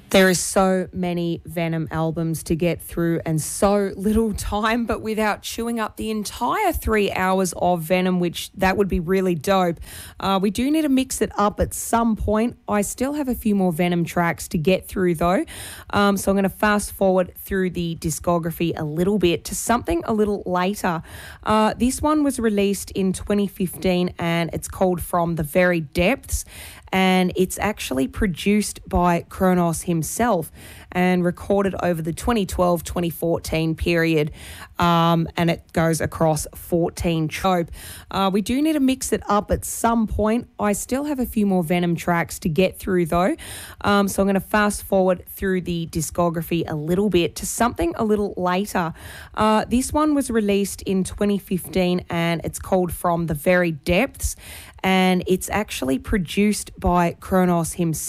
There is so many Venom albums to get through and so little time, but without chewing up the entire 3 hours of Venom, which that would be really dope. We do need to mix it up at some point. I still have a few more Venom tracks to get through though. So I'm going to fast forward through the discography a little bit to something a little later. This one was released in 2015 and it's called From the Very Depths. And it's actually produced by Kronos himself and recorded over the 2012-2014 period, and it goes across 14 chope. We do need to mix it up at some point. I still have a few more Venom tracks to get through though, so I'm going to fast forward through the discography a little bit to something a little later. This one was released in 2015 and it's called From the Very Depths, and it's actually produced by Kronos himself.